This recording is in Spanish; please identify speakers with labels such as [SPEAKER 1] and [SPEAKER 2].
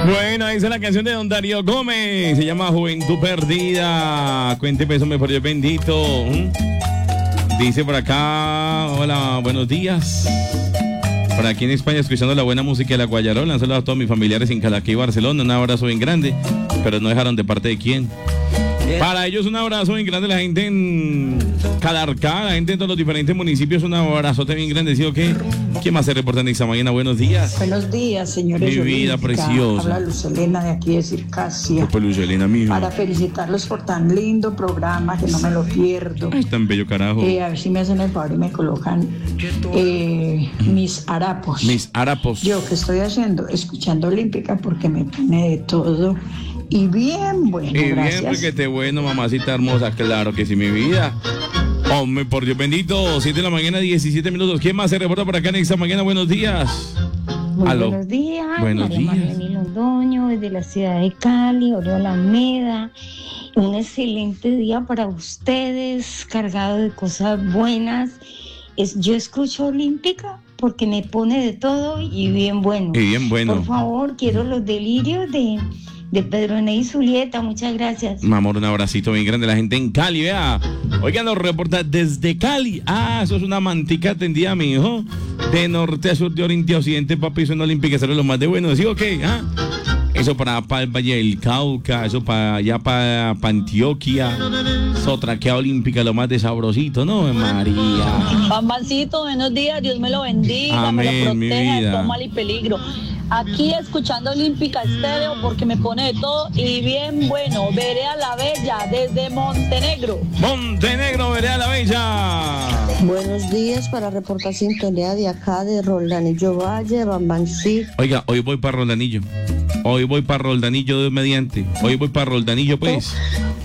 [SPEAKER 1] Bueno, ahí está la canción de Don Darío Gómez. Se llama Juventud Perdida. Cuénteme eso, por Dios bendito. Dice por acá, hola, buenos días. Por aquí en España, escuchando la buena música de la Guayarola. Un saludo a todos mis familiares en Calaquí y Barcelona. Un abrazo bien grande. Pero no dejaron de parte de quién. Para ellos un abrazo bien grande, la gente en Calarcá, la gente en todos los diferentes municipios, un abrazote bien grande. ¿Sí o qué? ¿Quién más se reporta en esta mañana? Buenos días.
[SPEAKER 2] Buenos días, señores.
[SPEAKER 1] Mi vida preciosa.
[SPEAKER 2] Habla Luz Elena de aquí de Circasia.
[SPEAKER 1] Pues Luz Elena, mijo.
[SPEAKER 2] Para felicitarlos por tan lindo programa, que no me lo pierdo.
[SPEAKER 1] Ay, tan bello carajo.
[SPEAKER 2] A ver si me hacen el favor y me colocan mis harapos.
[SPEAKER 1] Mis harapos.
[SPEAKER 2] Yo, ¿qué estoy haciendo? Escuchando Olímpica porque me pone de todo. Y bien bueno,
[SPEAKER 1] y
[SPEAKER 2] gracias.
[SPEAKER 1] bien, porque te bueno, mamacita hermosa, claro que sí, mi vida. Hombre, por Dios bendito, 7 de la mañana, 17 minutos. ¿Quién más se reporta por acá en esta mañana? Buenos días.
[SPEAKER 3] Muy
[SPEAKER 1] Aló.
[SPEAKER 3] buenos días.
[SPEAKER 1] Buenos
[SPEAKER 3] María
[SPEAKER 1] días.
[SPEAKER 3] Marlene Londoño, desde la ciudad de Cali, Oriol Alameda. Un excelente día para ustedes, cargado de cosas buenas. Yo escucho Olímpica porque me pone de todo y bien bueno.
[SPEAKER 1] Y bien bueno.
[SPEAKER 3] Por favor, quiero los delirios de Pedro Ney Zulieta. Muchas gracias.
[SPEAKER 1] Mi amor, un abracito bien grande. La gente en Cali, vea. Oigan, nos reporta desde Cali. Ah, eso es una mantica tendida, mi hijo. De norte a sur, de oriente a occidente, papi, eso en Olímpica, eso es lo más de bueno. ¿Sí o qué? ¿Ah? Eso para el Valle del Cauca, eso para allá para Antioquia. Sotraquea Olímpica, lo más de sabrosito, ¿no, María?
[SPEAKER 4] Bambancito, buenos días, Dios me lo bendiga,
[SPEAKER 1] Amén,
[SPEAKER 4] me lo
[SPEAKER 1] mi
[SPEAKER 4] proteja de
[SPEAKER 1] vida.
[SPEAKER 4] todo mal y peligro. Aquí escuchando Olímpica Estéreo porque me pone de todo y bien bueno. Vereda La Bella desde Montenegro.
[SPEAKER 1] Montenegro, Vereda La Bella.
[SPEAKER 5] Buenos días para reportar sintonía de acá de Roldanillo Valle, Bambancito.
[SPEAKER 1] Oiga, hoy voy para Roldanillo. Hoy voy para Roldanillo, Dios mediante. Hoy voy para Roldanillo, pues.